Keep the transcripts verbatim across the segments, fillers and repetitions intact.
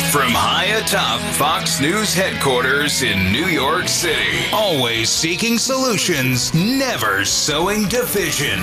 From high atop Fox News headquarters in New York City, always seeking solutions, never sowing division.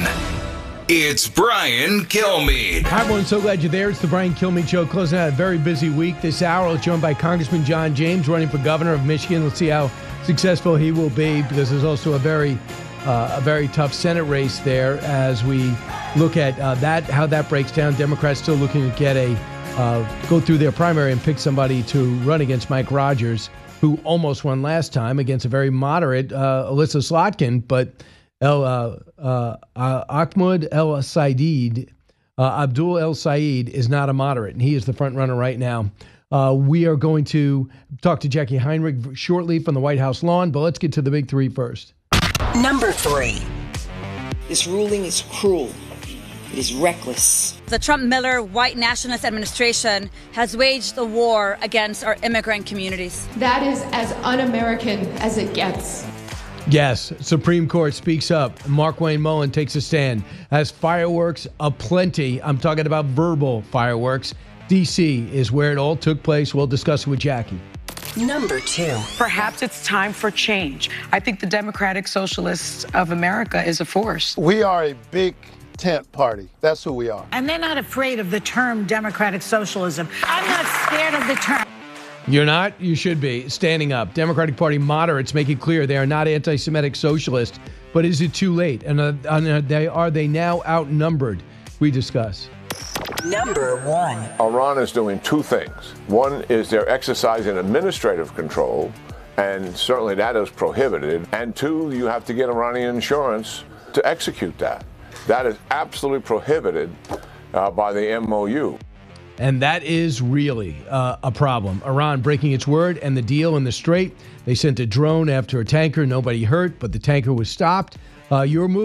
It's Brian Kilmeade. Hi, everyone. So glad you're there. It's the Brian Kilmeade Show. Closing out a very busy week this hour. We're joined by Congressman John James, running for governor of Michigan. Let's see how successful he will be, because there's also a very uh, a very tough Senate race there as we look at uh, that, how that breaks down. Democrats still looking to get a uh, go through their primary and pick somebody to run against Mike Rogers, who almost won last time against a very moderate uh, Alyssa Slotkin, but El uh, uh, uh, Ahmed El Said, uh, Abdul El Said is not a moderate, and he is the front runner right now. Uh, we are going to talk to Jackie Heinrich shortly from the White House lawn, but let's get to the big three first. Number three. This ruling is cruel. It is reckless. The Trump-Miller white nationalist administration has waged a war against our immigrant communities. That is as un-American as it gets. Yes, Supreme Court speaks up. Markwayne Mullin takes a stand. As fireworks aplenty, I'm talking about verbal fireworks. D C is where it all took place. We'll discuss it with Jackie. Number two. Perhaps it's time for change. I think the Democratic Socialists of America is a force. We are a big tent party. That's who we are. And they're not afraid of the term democratic socialism. I'm not scared of the term. You're not? You should be. Standing up. Democratic Party moderates make it clear they are not anti-Semitic socialists. But is it too late? And uh, uh, they, are they now outnumbered? We discuss. Number one. Iran is doing two things. One is they're exercising administrative control, and certainly that is prohibited. And two, you have to get Iranian insurance to execute that. That is absolutely prohibited uh, by the M O U. And that is really uh, a problem. Iran breaking its word and the deal in the Strait. They sent a drone after a tanker. Nobody hurt, but the tanker was stopped. Uh, your move.